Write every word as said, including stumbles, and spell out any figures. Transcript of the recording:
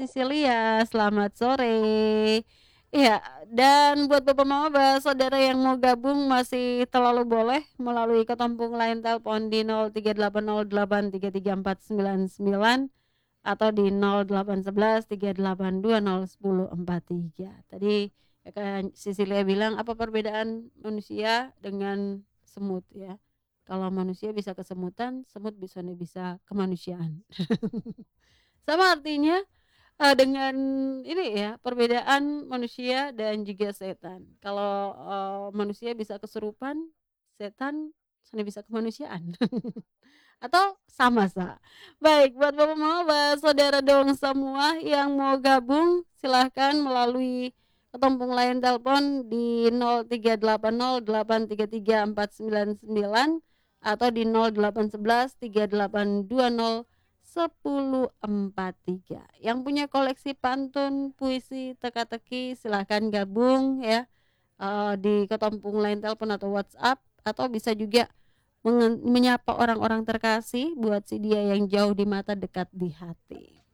Sisilia, selamat sore. Iya, dan buat Bapak Mama ba saudara yang mau gabung masih terlalu boleh melalui ketompung line telepon di nol tiga delapan nol delapan tiga tiga empat sembilan sembilan atau di nol delapan satu satu tiga delapan dua nol satu nol empat tiga. Tadi ya kan Sisilia bilang, apa perbedaan manusia dengan semut ya? Kalau manusia bisa kesemutan, semut bisanya bisa kemanusiaan. Sama artinya, eee, dengan ini ya, perbedaan manusia dan juga setan. Kalau, eee, manusia bisa kesurupan, setan sane bisa kemanusiaan. Atau sama, Sa? Baik, buat Bapak Mama ba saudara dong semua yang mau gabung, silahkan melalui ketompong line telepon di nol tiga delapan nol delapan tiga tiga empat sembilan sembilan atau di nol delapan satu satu tiga delapan dua nol satu nol empat tiga. Yang punya koleksi pantun, puisi, teka-teki silahkan gabung ya, eee, di ketompong line telepon atau WhatsApp, atau bisa juga mengen menyapa orang-orang terkasih buat si dia yang jauh di mata, dekat di hati.